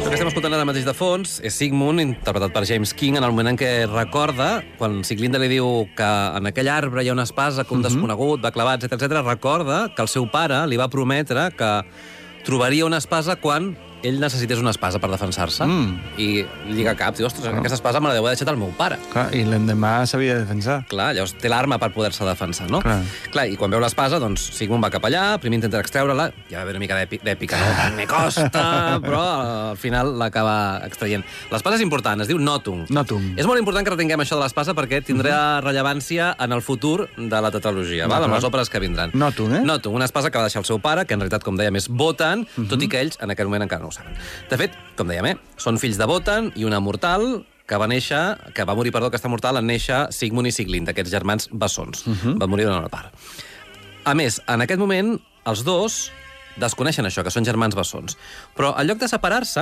que estem escoltant ara mateix de fons és Sigmund, interpretat per James King, en el moment en què recorda, quan Sieglinde li diu que en aquell arbre hi ha una espasa que un desconegut va clavar, etc, recorda que el seu pare li va prometre que trobaria una espasa quan ell necessités una espasa per defensar-se. I lliga cap, diu, ostres, aquesta espasa me la deu haver deixat el meu pare. Clar, i l'endemà s'havia de defensar. Clar, llavors té l'arma per poder-se defensar, no? Clar, i quan veu l'espasa, doncs Sigmund va cap allà, primer intenta extreure-la, ja va haver una mica d'èpica, no? Me costa, però al final l'acaba extraient. L'espasa és important, es diu Notung. Notung. És molt important que retinguem això de l'espasa perquè tindrà rellevància en el futur de la tetralogia, en les òperes que vindran. Notung, Notung, una espasa que va deixar el seu pare, que en realitat, com dèiem, és Wotan, tot i que ells en aquell moment encara no ho saben. De fet, com dèiem, són fills de Wotan i una mortal que va morir, aquesta mortal, en néixer Sigmund i Sieglinde, aquests germans bessons. Van morir d'una part. A més, en aquest moment, els dos desconeixen això, que són germans bessons. Però, en lloc de separar-se,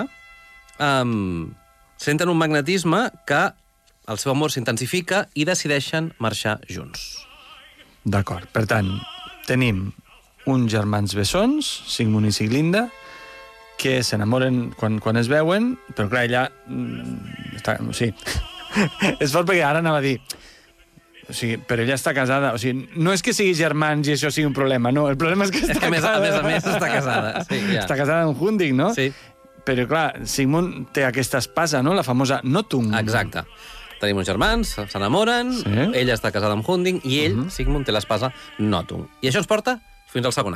senten un magnetisme que el seu amor s'intensifica i decideixen marxar junts. D'acord. Per tant, tenim uns germans bessons, Sigmund i Sieglinde, que s'enamoren quan es veuen, però clar, ella... és fort perquè ara anava a dir... però ella està casada. No és que sigui germans i això sigui un problema, no. El problema és que està casada. A més està casada. Està casada amb Hunding, no? Sí. Però clar, Sigmund té aquesta espasa, no? La famosa Notung. Exacte. Tenim uns germans, s'enamoren, ella està casada amb Hunding i ell, Sigmund, té l'espasa Notung. I això ens porta fins al segon